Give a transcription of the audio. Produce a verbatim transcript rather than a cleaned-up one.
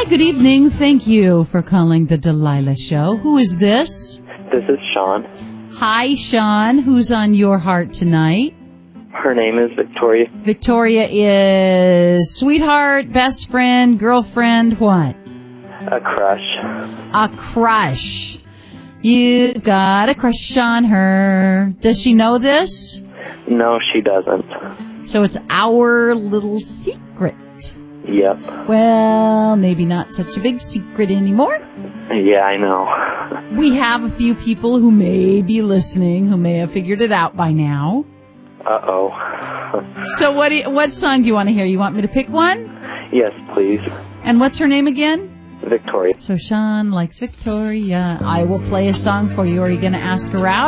good evening. Thank you for calling the Delilah Show. Who is this? This is Sean. Hi, Sean. Who's on your heart tonight? Her name is Victoria. Victoria is sweetheart, best friend, girlfriend, what? A crush. A crush. You've got a crush on her. Does she know this? No, she doesn't. So it's our little secret. Yep. Well, maybe not such a big secret anymore. Yeah, I know. We have a few people who may be listening who may have figured it out by now. Uh-oh. So what do you, what song do you want to hear? You want me to pick one? Yes, please. And what's her name again? Victoria. So Sean likes Victoria. I will play a song for you. Are you going to ask her out?